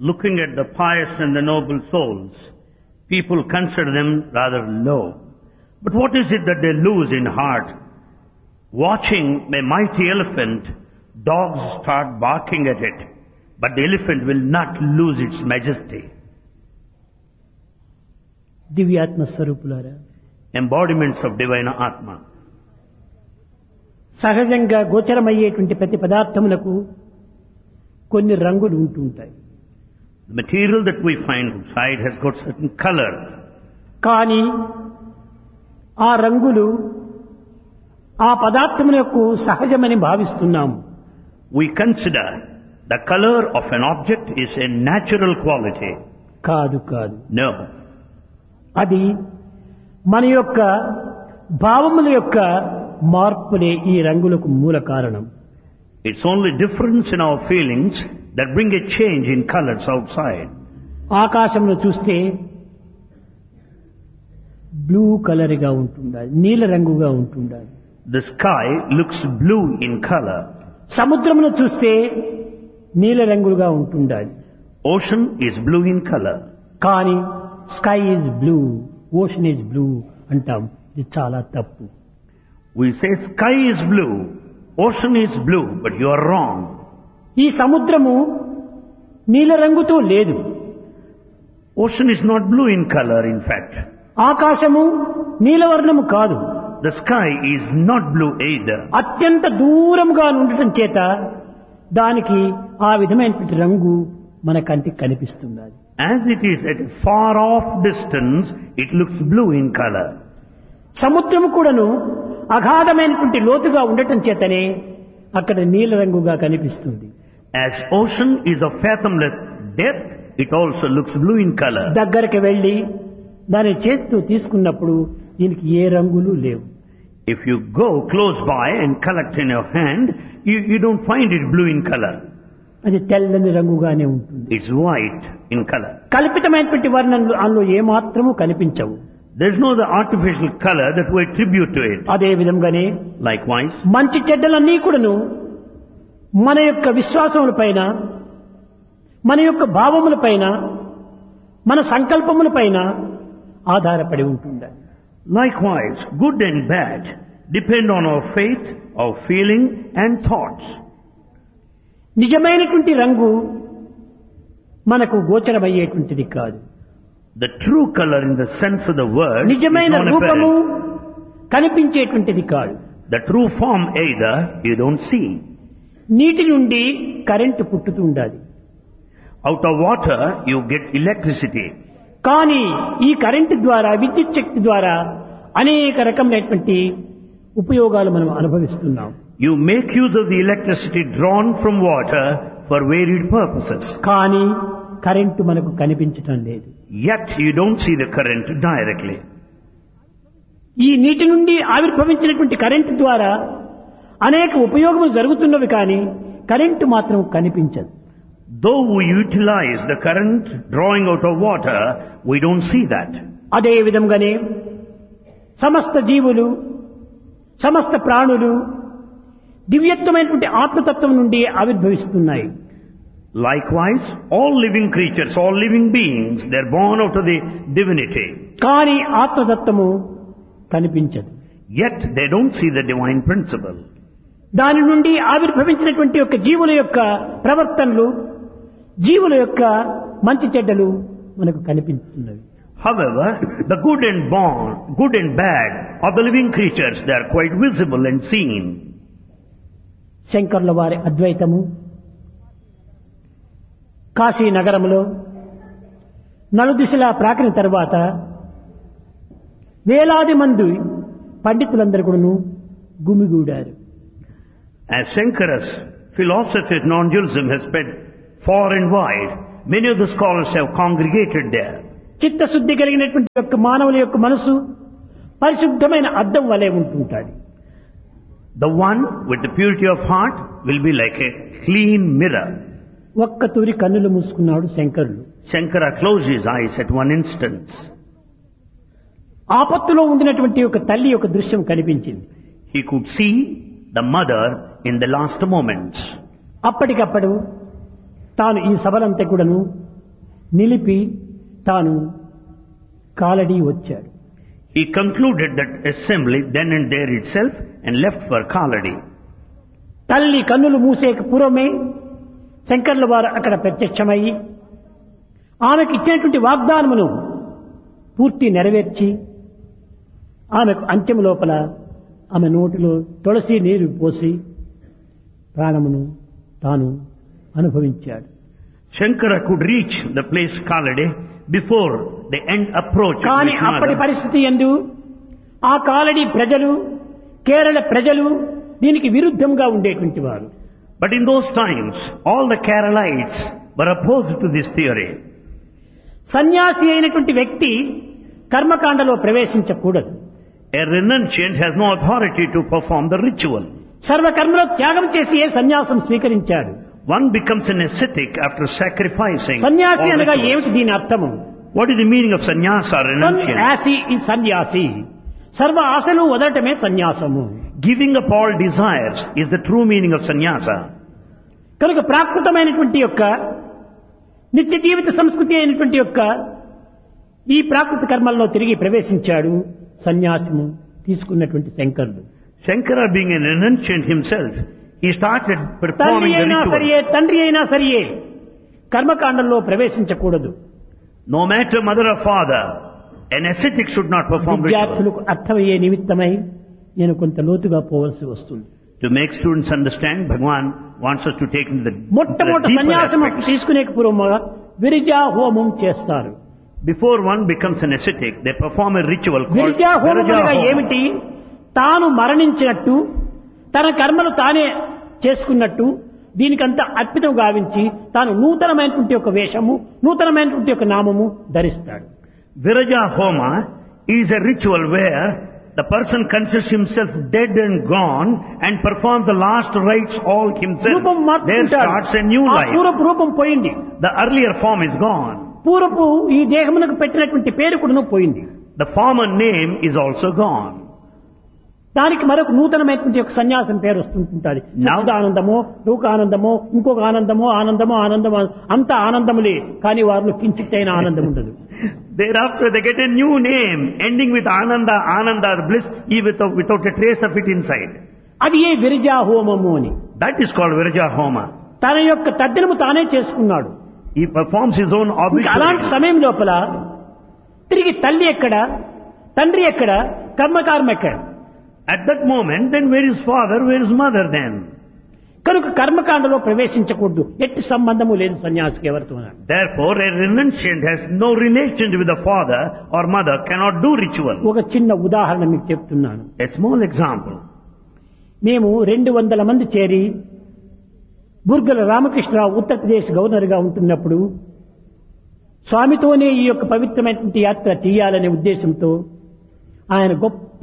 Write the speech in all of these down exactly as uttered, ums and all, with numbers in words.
looking at the pious and the noble souls, people consider them rather low. But what is it that they lose in heart? Watching a mighty elephant, dogs start barking at it, but the elephant will not lose its majesty. దివ్యాత్మ స్వరూపులారా, Embodiments of divine Atma. సహజంగా గోచరమయ్యేటువంటి ప్రతి పదార్థములకు కొన్ని రంగులు ఉంటుంటాయి. The material that we find outside has got certain colors. కానీ ఆ రంగులు ఆ పదార్థములకు సహజమని భావిస్తున్నాము. We consider the color of an object is a natural quality. కాదు కాదు No. అది మన యొక్క భావముల యొక్క మార్పులే ఈ రంగులకు మూల కారణం. It's only difference in our feelings that bring a change in colors outside. ఆకాశంలో చూస్తే బ్లూ కలర్ గా ఉంటుండాలి, నీల రంగుగా ఉంటుండాలి. The sky looks blue in color. సముద్రమును చూస్తే నీల రంగుగా ఉంటుండాలి. Ocean is blue in color. కానీ sky is blue, ocean is blue అంటాం. ఇది చాలా తప్పు. We say sky is blue, ocean is blue, but you are wrong. ఈ సముద్రము నీల రంగుతో లేదు. Ocean is not blue in color, in fact. ఆకాశము నీలవర్ణము కాదు. The sky is not blue either. అత్యంత దూరముగా ఉండటం చేత దానికి ఆ విధమైనటువంటి రంగు మన కంటికి కనిపిస్తుంది. As it is at a far off distance, it looks blue in color. సముద్రము కూడాను అగాధమైనటువంటి లోతుగా ఉండటం చేతనే అక్కడ నీల రంగుగా కనిపిస్తుంది. As ocean is of fathomless depth, it also looks blue in color. దగ్గరికి వెళ్ళి దాని చేతితో తీసుకున్నప్పుడు దీనికి ఏ రంగులు లేవు. If you go close by and collect in your hand, you, you don't find it blue in color. అది తెల్లని రంగుగానే ఉంటుంది. It's white in color. కల్పితమైనటువంటి వర్ణనలు అందులో ఏమాత్రము కనిపించవు. There's no the artificial color that we attribute to it. అదే విధంగానే Likewise, మంచి చెడ్డలన్నీ కూడాను మన యొక్క విశ్వాసముల పైన, మన యొక్క భావముల పైన, మన సంకల్పముల పైన ఆధారపడి ఉంటుంది. likewise, good and bad depend on our faith, our feeling and thoughts. నిజమైనటువంటి రంగు మనకు గోచరమయ్యేటువంటిది కాదు. The true color in the sense of the word is నిజమైన రూపము non-apparent. కనిపించేటువంటిది కాదు. The true form either you don't see. నీటి నుండి కరెంటు పుట్టుతూ ఉండాలి. Out of water you get electricity. కానీ ఈ కరెంటు ద్వారా, విద్యుత్ శక్తి ద్వారా అనేక రకమైనటువంటి ఉపయోగాలు మనం అనుభవిస్తున్నాం. You make use of the electricity drawn from water for varied purposes. కానీ కరెంటు మనకు కనిపించటం లేదు. Yet you don't see the current directly. ఈ నీటి నుండి ఆవిర్భవించినటువంటి కరెంటు ద్వారా అనేక ఉపయోగములు జరుగుతున్నవి, కానీ కరెంటు మాత్రం కనిపించదు. Though we utilize the current drawing out of water, we don't see that. అదే విధంగానే సమస్త జీవులు, సమస్త ప్రాణులు దివ్యత్వమైనటువంటి ఆత్మతత్వం నుండి ఆవిర్భవిస్తున్నాయి. Likewise, all living creatures, all living beings, they're born out of the divinity. కానీ ఆత్మతత్వము కనిపించదు. Yet they don't see the divine principle. దాని నుండి ఆవిర్భవించినటువంటి యొక్క జీవుల యొక్క ప్రవర్తనలు, జీవుల యొక్క మంచి చెడ్డలు మనకు కనిపిస్తున్నవి. However, the good and born, good and bad of the living creatures, they are quite visible and seen. శంకరుల వారి అద్వైతము కాశీ నగరములో నలుదిశలా ప్రాకిన తర్వాత వేలాది మంది పండితులందరూ కూడాను గుమిగూడారు. As Shankara's philosophy of non-dualism has spread far and wide, many of the scholars have congregated there. చిత్తశుద్ధి కలిగినటువంటి యొక్క మానవుల యొక్క మనసు పరిశుద్ధమైన అద్దం వలె ఉంటుంటాడు. The one with the purity of heart will be like a clean mirror. ఒక్క తూరి కన్నులు మూసుకున్నాడు శంకరులు. Shankara closed his eyes at one instance. ఆపత్తులో ఉండినటువంటి ఒక తల్లి యొక్క దృశ్యం కనిపించింది. He could see the mother in the last moments. అప్పటికప్పుడు తాను ఈ సభలంతా కూడాను నిలిపి తాను కాలడి వచ్చాడు. He concluded that assembly then and there itself and left for Kaladi. తల్లి కన్నులు మూసేక పూర్వమే శంకర్ల వారు అక్కడ ప్రత్యక్షమయ్యి ఆమెకు ఇచ్చినటువంటి వాగ్దానమును పూర్తి నెరవేర్చి ఆమెకు అంచెము లోపల ఆమె నోటిలో తులసి నీరు పోసి ప్రాణమును తాను అనుభవించాడు. Shankara could reach the place Kaladi before the end approach. కానీ అప్పటి పరిస్థితి యందు ఆ కాలడి ప్రజలు కేరళ ప్రజలు దీనికి విరుద్ధంగా ఉండేటువంటి వారు. But in those times, all the Keralites were opposed to this theory. సన్యాసి అయినటువంటి వ్యక్తి కర్మకాండలో ప్రవేశించకూడదు. A renunciant has no authority to perform the ritual. సర్వకర్మలో త్యాగం చేసి ఏ సన్యాసం స్వీకరించాడు. One becomes an ascetic after sacrificing. సన్యాసి all అనగా rituals. ఏమిటి దీని అర్థము? What is the meaning of sannyasa, renunciant? సన్యాసి ఈ సన్యాసి సర్వ ఆశలు వదలటమే సన్యాసము. Giving up all desires is the true meaning of sannyasa. కనుక ప్రాకృతమైనటువంటి యొక్క నిత్య జీవిత సంస్కృతి అయినటువంటి యొక్క ఈ ప్రాకృత కర్మల్లో తిరిగి ప్రవేశించాడు సన్యాసము తీసుకున్నటువంటి శంకరుడు. Shankara being a renunciant himself, he started తల్లి performing the అయినా ritual. సరియే తండ్రి అయినా సరియే కర్మకాండంలో ప్రవేశించకూడదు. No matter mother or father, an ascetic should not perform ritual. విద్యార్థులకు అర్థమయ్యే నిమిత్తమై నేను కొంత లోతుగా పోవలసి వస్తుంది. To make students understand, Bhagwan wants us to take into the, into the మొట్టమొదటి deeper సన్యాసం aspects. తీసుకునే పూర్వముగా విరిజా హోమం చేస్తారు. Before one becomes an ascetic, they perform a ritual called విరిజా హోమం Viraja అనగా Homa. ఏమిటి? తాను మరణించినట్టు తన కర్మలు తానే చేసుకున్నట్టు దీనికంతా అర్పితం గావించి తాను నూతనమైనటువంటి ఒక వేషము నూతనమైనటువంటి ఒక నామము ధరిస్తాడు. Viraja Homa is a ritual where the person considers himself dead and gone and performs the last rites all himself. రూపం There మార్చుకుంటాడు. starts a new ఆ life. పూర్వపు రూపం పోయింది. The earlier form is gone. పూర్వపు ఈ దేహమునకు పెట్టినటువంటి పేరు కూడా పోయింది. The former name is also gone. దానికి మరొక నూతనమైనటువంటి ఒక సన్యాసం పేరు వస్తుంటుంది. ఆనందమో లోకానందమో ఇంకొక ఆనందమో ఆనందమో ఆనందమో అంత ఆనందములే కానీ వారిలో కించిత్తైన ఆనందం ఉండదు. Thereafter they get a new name ending with Ananda, Ananda or bliss without, without a trace of it inside. అది ఏ విరజా హోమము అని. That is called Viraja Homa. తన యొక్క తద్దినము తానే చేసుకున్నాడు. He performs his own ఇంకా అలాంటి obituary. సమయం లోపల తిరిగి తల్లి ఎక్కడ తండ్రి ఎక్కడ కర్మకారం ఎక్కడ? At that moment, then where is father, where is mother then? కనుక కర్మకాండలో ప్రవేశించకూడదు. ఎట్టి సంబంధము లేదు సన్యాసికి ఎవరితో. Therefore, a renunciant has no relation with the father or mother, cannot do ritual. ఒక చిన్న ఉదాహరణ మీకు చెప్తున్నాను. A small example. మేము రెండు వందల మంది చేరి బుర్గల రామకృష్ణరావు ఉత్తరప్రదేశ్ గవర్నర్ గా ఉంటున్నప్పుడు స్వామితోనే ఈ యొక్క పవిత్రమైనటువంటి యాత్ర చేయాలనే ఉద్దేశంతో ఆయన గొప్ప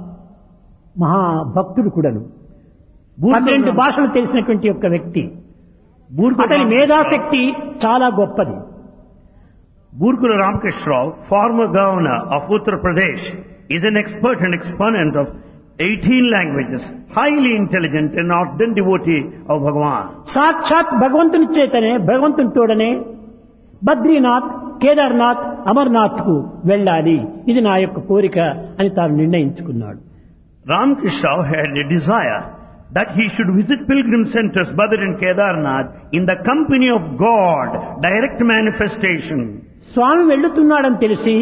మహాభక్తుడు కూడాను పన్నెండు భాషలు తెలిసినటువంటి యొక్క వ్యక్తి. అతని మేధాశక్తి చాలా గొప్పది. Burkula Ramakrishna Rao, former governor of Uttar Pradesh, is an expert and exponent of eighteen languages, highly intelligent and ardent devotee of Bhagavan. సాక్షాత్ భగవంతుని చేతనే భగవంతుని తోడనే బద్రీనాథ్ కేదార్నాథ్ అమర్నాథ్ కు వెళ్ళాలి, ఇది నా యొక్క కోరిక అని తాను నిర్ణయించుకున్నాడు. Ramakrishna Rao had a desire that he should visit pilgrim centers Badr and Kedarnath in the company of God, direct manifestation. స్వామి వెళ్ళుతున్నాడని తెలిసి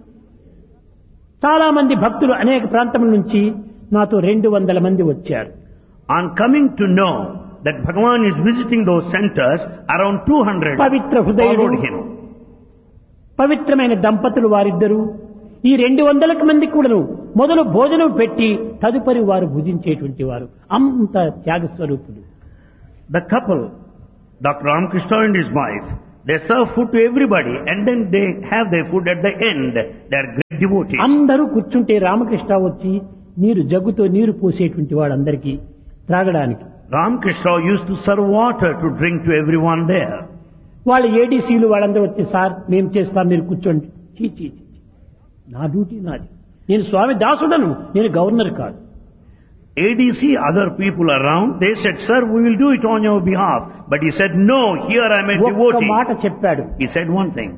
చాలా మంది భక్తులు అనేక ప్రాంతముల నుంచి నాతో రెండు వందల మంది వచ్చారు. On coming to know that Bhagavan is visiting those centers, around two hundred Pavitra హృదయుడు followed him. పవిత్రమైన దంపతులు వారిద్దరూ ఈ రెండు వందలకు మంది కూడాను మొదలు భోజనం పెట్టి తదుపరి వారు భుజించేటువంటి వారు అంత త్యాగ స్వరూపులు. The couple, Doctor Ramakrishna and his wife, they serve food to everybody and then they have their food at the end. They are great devotees. అందరూ కూర్చుంటే రామకృష్ణ వచ్చి నీరు జగ్గుతో నీరు పోసేటువంటి వాడందరికీ త్రాగడానికి. Ramakrishna used to serve water to drink to everyone there. వాళ్ళ ఏడీసీలు వాళ్ళందరూ వచ్చి sir మేము చేస్తాం మీరు కూర్చోండి. చీ చీ చీ, నా డ్యూటీ నాది, నేను స్వామి దాసుడను, నేను గవర్నర్ కాదు. A D C, other people around, they said, sir, we will do it on your behalf. But he said, no, here I am a ఒక్క devotee. మాట చెప్పాడు. He said one thing.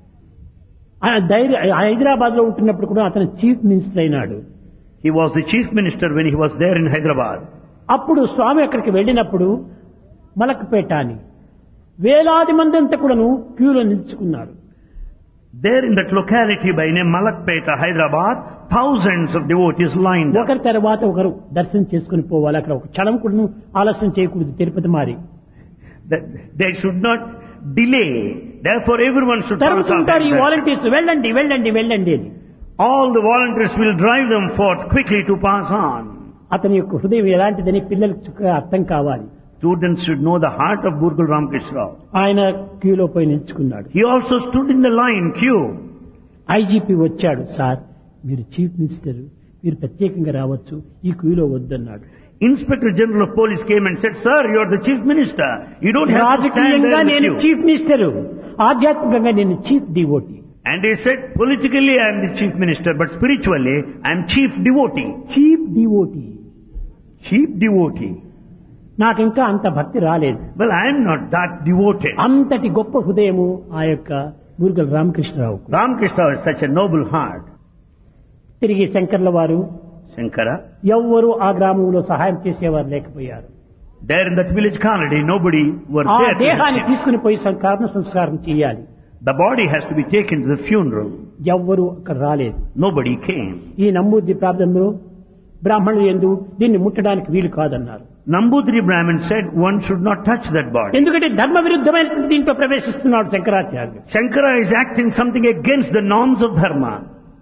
ఆయన ధైర్య హైదరాబాద్ లో ఉంటున్నప్పుడు కూడా అతను చీఫ్ మినిస్టర్ అయినాడు. He was the chief minister when he was there in Hyderabad. అప్పుడు స్వామి అక్కడికి వెళ్ళినప్పుడు మలక్పేట అని వేలాది మంది అంతా కూడాను క్యూలో నిల్చుకున్నారు. There in that locality by name Malakpeta, Hyderabad, thousands of devotees lined up. ఒకరి తర్వాత ఒకరు దర్శనం చేసుకుని పోవాలి. అక్కడ ఒక క్షణం కూడా ఆలస్యం చేయకూడదు. తిరుపతి మారి That they should not delay. Therefore everyone should pass on. తరుముతుంటారు ఈ వాలంటీర్స్, వెళ్ళండి వెళ్ళండి వెళ్ళండి అని. All the volunteers will drive them forth quickly to pass on. అతని యొక్క హృదయం ఎలాంటిదని పిల్లలకు అర్థం కావాలి. Students should know the heart of Burgul Ramkrishna Rao. ఆయన క్యూలో పోయి నిల్చుకున్నాడు. He also stood in the line queue. IGP వచ్చాడు. సార్, మీరు చీఫ్ మినిస్టర్, మీరు ప్రత్యేకంగా రావచ్చు, ఈ క్యూలో వద్దన్నాడు. Inspector General of Police came and said, sir, you are the chief minister. You don't have to stand రాజకీయంగా there in నేను the queue. చీఫ్ మినిస్టర్, ఆధ్యాత్మికంగా నేను chief devotee. And he said, politically I am the chief minister, but spiritually I am chief devotee. Chief devotee. Chief devotee. నాకు ఇంకా అంత భక్తి రాలేదు. Well, I am not that devoted. అంతటి గొప్ప హృదయము ఆ యొక్క బూర్గల్ Ramakrishna Rao. Ramkrishna is such a noble heart. తిరిగి శంకర్ల వారు Shankara, ఎవ్వరూ ఆ గ్రామంలో సహాయం చేసేవారు లేకపోయారు. there in that village colony, nobody were ఆ there. to దేహాన్ని help him. తీసుకుని పోయి కర్మ సంస్కారం చేయాలి. The body has to be taken to the funeral. ఎవ్వరూ అక్కడ రాలేదు. Nobody came. ఈ నమ్మూద్రి ప్రాబ్లంలో బ్రాహ్మణులు ఎందు దీన్ని ముట్టడానికి వీలు కాదన్నారు. Nambudri Brahmin said one should not touch that body. ఎందుకంటే ధర్మ విరుద్ధమైనటువంటి దీంట్లో ప్రవేశిస్తున్నాడు శంకరాచార్యులు. Shankara is acting something against the norms of dharma.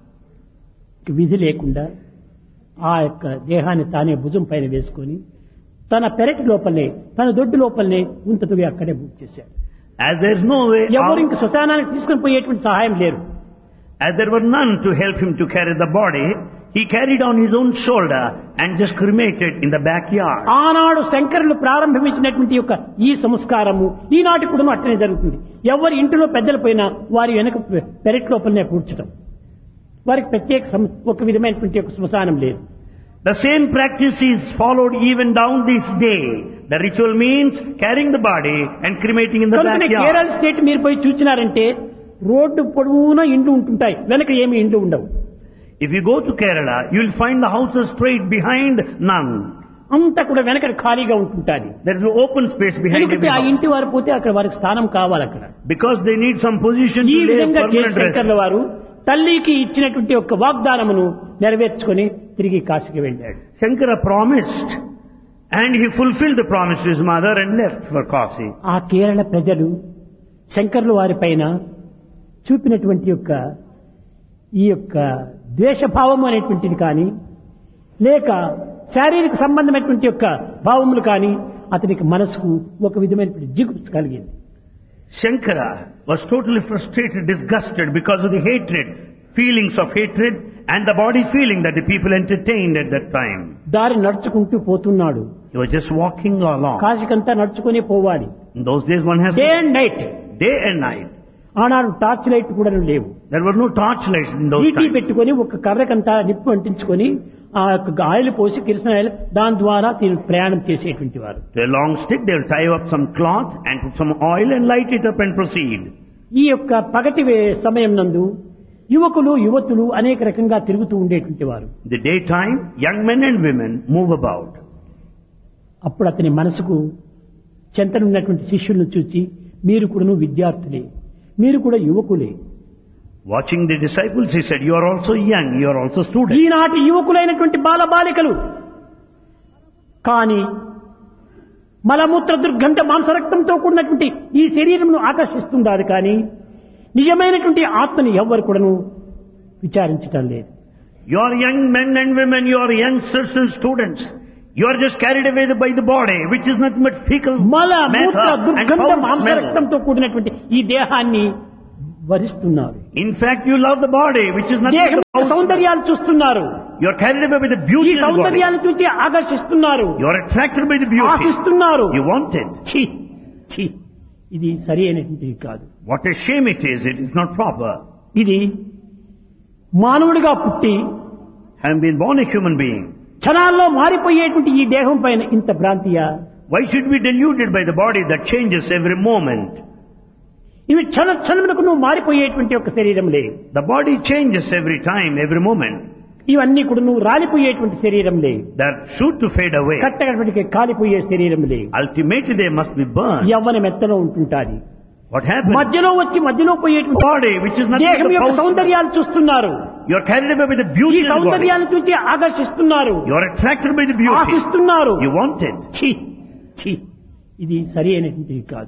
విధి లేకుండా ఆ యొక్క దేహాన్ని తానే భుజం పైన వేసుకొని తన పెరటి లోపలనే, తన దొడ్డు లోపలనే ఉంతతుగా అక్కడే బుక్ చేశాడు. As there is no way ఎవరు out, ఇంక శ్మశానానికి తీసుకుని పోయేటువంటి సహాయం లేరు. as there were none to help him to carry the body, he carried on his own shoulder and just cremated in the backyard. ఆనాడు శంకరులు ప్రారంభించినటువంటి యొక్క ఈ సంస్కారము ఈనాటి కూడా అట్టనే జరుగుతుంది. ఎవరి ఇంటిలో పెద్దలు పోయినా వారి వెనక పెరటి లోపలనే కూర్చడం. వారికి ప్రత్యేక సం- ఒక విధమైనటువంటి ఒక శ్మశానం లేదు. The same practice is followed even down this day. The ritual means carrying the body and cremating in the కనుకనే backyard. కేరళ స్టేట్ మీరు పోయి చూసినారంటే రోడ్డు పొడవునా ఇండ్లు ఉంటుంటాయి, వెనక ఏమి ఇండ్లు ఉండవు. If you go to Kerala, you will find the houses straight behind none. అంతా కూడా వెనక ఖాళీగా ఉంటుంటాది. There is no open space behind every ఎందుకంటే ఆ house. ఇంటి వారు పోతే అక్కడ వారికి స్థానం కావాలి. అక్కడ Because they need some position ఈ to lay a విధంగా చేసి permanent rest. శంకర్ల వారు తల్లికి ఇచ్చినటువంటి ఒక వాగ్దానమును నెరవేర్చుకొని తిరిగి కాశీకి వెళ్ళాడు. Shankara promised and he fulfilled the promise to his mother and left for Kasi. ఆ కేరళ ప్రజలు శంకర్ల వారి పైన చూపినటువంటి యొక్క ఈ యొక్క ద్వేషభావము అనేటువంటిది కానీ లేక శారీరక సంబంధమైనటువంటి యొక్క భావములు కానీ అతనికి మనసుకు ఒక విధమైనటువంటి జిగుప్స కలిగింది. Shankara was totally frustrated, disgusted because of the hatred, feelings of hatred and the body feeling that the people entertained at that time. దారి నడుచుకుంటూ పోతున్నాడు. He was just walking along. కాశీకంతా నడుచుకుని పోవాలి. In those days one has day and night. day and night. ఆనాడు torch light కూడా లేవు. There were no torch lights in those ET times. పెట్టుకొని ఒక కర్రకంతా నిప్పు అంటించుకొని ఆ యొక్క ఆయిల్ పోసి కిరసన ఆయిల్ దాని ద్వారా దీన్ని ప్రయాణం చేసేటువంటి వారు. To a long stick they will tie up some cloth and put some oil and light it up and proceed. ఈ యొక్క పగటి వే- సమయం నందు యువకులు యువతులు అనేక రకంగా తిరుగుతూ ఉండేటువంటి వారు. The daytime, young men and women move about. అప్పుడు అతని మనసుకు చెంతనున్నటువంటి శిష్యులను చూచి మీరు కూడాను విద్యార్థులే, మీరు కూడా యువకులే. Watching the disciples, he said, you are also young, you are also students. ఈనాటి యువకులైనటువంటి బాలబాలికలు కానీ మలమూత్ర దుర్గంధ మాంసరక్తంతో కూడినటువంటి ఈ శరీరంను ఆకర్షిస్తుండాలి కానీ నిజమైనటువంటి ఆత్మని ఎవ్వరు కూడాను విచారించటం లేదు. You are young men and women, you are youngsters and students. You are just carried away by the body, which is nothing but fecal మల మూత్ర matter and దుర్గంధ foul smell. మాంసరక్తంతో కూడినటువంటి ఈ దేహాన్ని వరిస్తున్నారు. In fact, you love the body, which is nothing దేహం but foul smell. సౌందర్యాలు చూస్తున్నారు. You are carried away by the ఈ beauty of the body. సౌందర్యాన్ని చూసి ఆకర్షిస్తున్నారు, You are attracted by the beauty. ఆశిస్తున్నారు. You want it. ఛీ, ఛీ, ఇది సరి అయినటువంటిది కాదు. What a shame it is, it is not proper. ఇది మానవుడిగా పుట్టి Having been born a human being, క్షణాల్లో మారిపోయేటువంటి ఈ దేహం పైన ఇంత భ్రాంతియా? Why should we be deluded by the body that changes every moment? ఇవి క్షణ క్షణములకు నువ్వు మారిపోయేటువంటి ఒక శరీరంలే. The body changes every time, every moment. ఇవన్నీ కూడా నువ్వు రాలిపోయేటువంటి శరీరంలే. They are sure to fade away. కట్టగడపటికి కాలిపోయే శరీరంలే. Ultimately they must be burned. Yavvanam ఎత్తలో ఉంటుంటాది. What happens? మధ్యలో వచ్చి మధ్యలో పోయేటువంటి Body which is nothing దేహం but the యొక్క false- సౌందర్యాలు చూస్తున్నారు. You are carried away by the ఈ beauty of the body. సౌందర్యాన్ని చూసి ఆకర్షిస్తున్నారు, You are attracted by the beauty. ఆశిస్తున్నారు. You want it. ఛీ ఛీ, ఇది సరి అయినటువంటిది కాదు.